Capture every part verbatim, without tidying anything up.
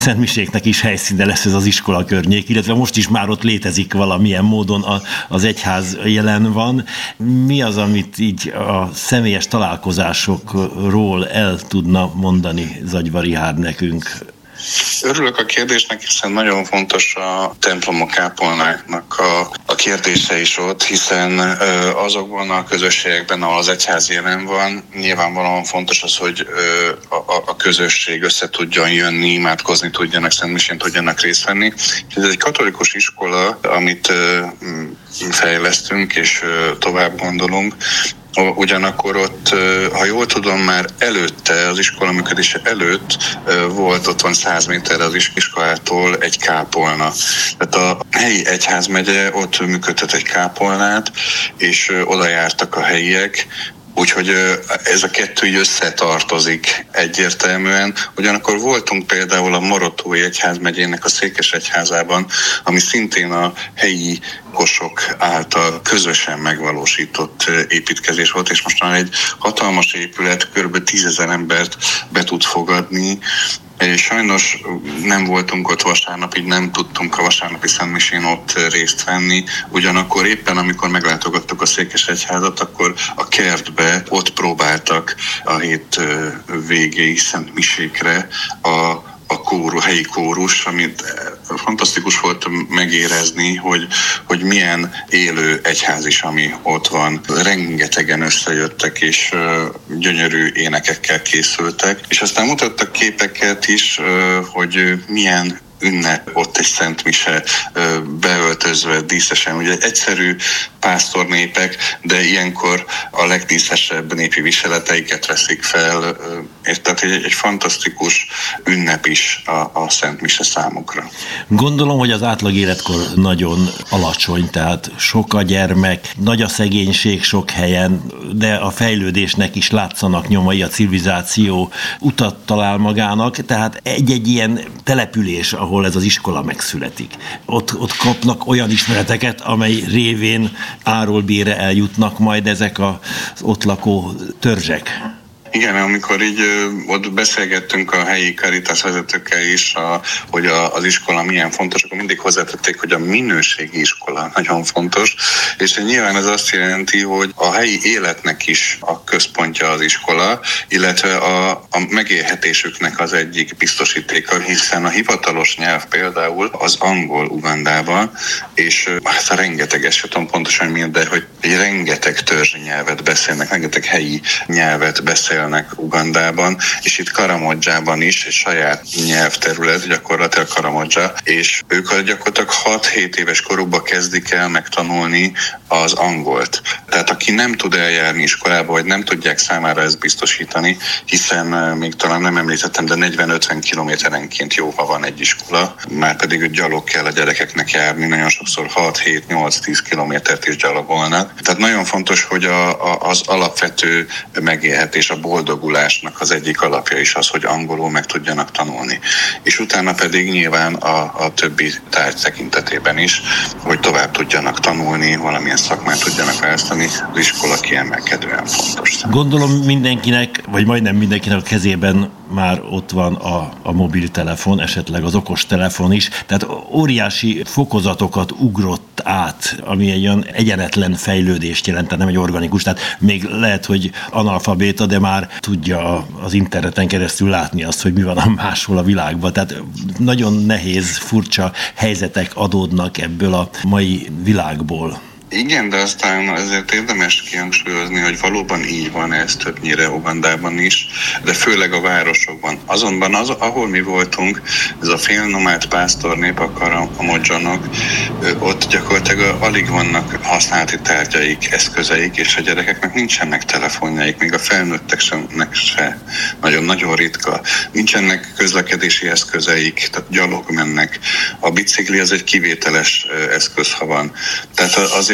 szentmiséknek is helyszíne lesz ez az iskola környék, illetve most is már ott létezik valamilyen módon a, az egyház jelen van. Mi az, amit így a személyes találkozásokról el tudna mondani Zagyva Richárd nekünk? Örülök a kérdésnek, hiszen nagyon fontos a templomok kápolnáknak a, a kérdése is ott, hiszen ö, azokban a közösségekben, ahol az egyház jelen van, nyilvánvalóan fontos az, hogy ö, a, a közösség össze tudjon jönni, imádkozni tudjanak, szentmisén tudjanak részt venni. Ez egy katolikus iskola, amit ö, fejlesztünk és ö, tovább gondolunk. Ugyanakkor ott, ha jól tudom, már előtte, az iskola működése előtt volt, ott van száz méterre az iskolától egy kápolna. Tehát a helyi egyházmegye ott működtet egy kápolnát, és oda jártak a helyiek, úgyhogy ez a kettő így összetartozik egyértelműen. Ugyanakkor voltunk például a Morotói Egyházmegyének a Székesegyházában, ami szintén a helyi kosok által közösen megvalósított építkezés volt, és most már egy hatalmas épület, kb. tízezer embert be tud fogadni. És sajnos nem voltunk ott vasárnap, így nem tudtunk a vasárnapi szentmisén ott részt venni. Ugyanakkor éppen, amikor meglátogattuk a Székesegyházat, akkor a kertbe ott próbáltak a hét végéi szentmisékre a a kóru, helyi kórus, amit fantasztikus volt megérezni, hogy, hogy milyen élő egyház is, ami ott van. Rengetegen összejöttek, és gyönyörű énekekkel készültek. És aztán mutattak képeket is, hogy milyen ünnep, ott egy szentmise beöltözve díszesen. Ugye egyszerű pásztornépek, de ilyenkor a legdíszesebb népi viseleteiket veszik fel. Tehát egy, egy fantasztikus ünnep is a, a szentmise számukra. Gondolom, hogy az átlag életkor nagyon alacsony, tehát sok a gyermek, nagy a szegénység sok helyen, de a fejlődésnek is látszanak nyomai, a civilizáció utat talál magának, tehát egy-egy ilyen település, ahol ez az iskola megszületik. Ott, ott kapnak olyan ismereteket, amely révén áról bére eljutnak majd ezek az ott lakó törzsek. Igen, amikor így ö, ott beszélgettünk a helyi Caritas vezetőkkel is, a, hogy a, az iskola milyen fontos, akkor mindig hozzátették, hogy a minőségi iskola nagyon fontos, és nyilván ez azt jelenti, hogy a helyi életnek is a központja az iskola, illetve a, a megélhetésüknek az egyik biztosítéka, hiszen a hivatalos nyelv például az angol Ugandában, és hát a rengeteg, ezt tudom pontosan miért, de hogy egy rengeteg törzsi nyelvet beszélnek, rengeteg helyi nyelvet beszélnek Ugandában, és itt Karamodzsában is egy saját nyelvterület, gyakorlatilag Karamodzsa, és ők gyakorlatilag hat-hét éves korukba kezdik el megtanulni az angolt. Tehát aki nem tud eljárni iskolába, vagy nem tudják számára ezt biztosítani, hiszen még talán nem említettem, de negyven-ötven kilométerenként jó, ha van egy iskola, már pedig gyalog kell a gyerekeknek járni, nagyon sokszor hat-hét-nyolc-tíz kilométert is gyalogolnak. Tehát nagyon fontos, hogy a, a, az alapvető megélhetés, a boldogulásnak az egyik alapja is az, hogy angolul meg tudjanak tanulni. És utána pedig nyilván a, a többi tárgy tekintetében is, hogy tovább tudjanak tanulni, valamilyen szakmát tudjanak választani, az iskola kiemelkedően fontos. Gondolom mindenkinek, vagy majdnem mindenkinek a kezében már ott van a, a mobiltelefon, esetleg az okostelefon is, tehát óriási fokozatokat ugrott át, ami egy olyan egyenetlen fejlődést jelent, tehát nem egy organikus, tehát még lehet, hogy analfabéta, de már tudja az interneten keresztül látni azt, hogy mi van a máshol a világban, tehát nagyon nehéz, furcsa helyzetek adódnak ebből a mai világból. Igen, de aztán ezért érdemes kihangsúlyozni, hogy valóban így van ez többnyire Ugandában is, de főleg a városokban. Azonban az, ahol mi voltunk, ez a félnomád pásztornép, a Karamodzsának, ott gyakorlatilag alig vannak használati tárgyaik, eszközeik, és a gyerekeknek nincsenek telefonjaik, még a felnőtteknek se. Nagyon-nagyon ritka. Nincsenek közlekedési eszközeik, tehát gyalog mennek. A bicikli az egy kivételes eszköz, ha van. Tehát azért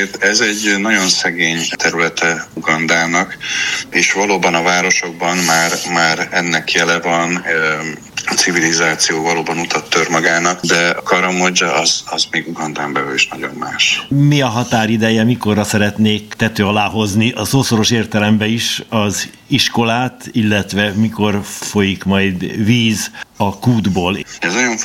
azért ez egy nagyon szegény területe Ugandának, és valóban a városokban már, már ennek jele van, a civilizáció valóban utat tör magának, de a Karamodzsa az, az még Ugandán belül is nagyon más. Mi a határideje, mikorra szeretnék tető alá hozni a szószoros értelemben is az iskolát, illetve mikor folyik majd víz a kútból? Ez nagyon